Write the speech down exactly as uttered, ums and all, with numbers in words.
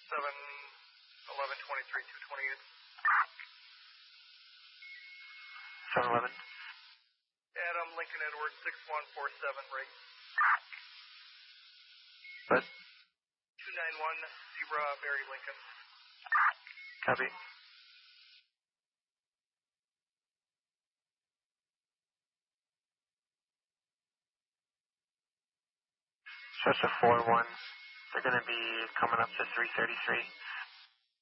seven, eleven, twenty-three, two twenty-eight. seven eleven. Adam, Lincoln Edward, six one four seven, rate. What? two nine one, Zebra, Mary Lincoln. Copy. Stretch of four one. They're going to be coming up to three thirty-three.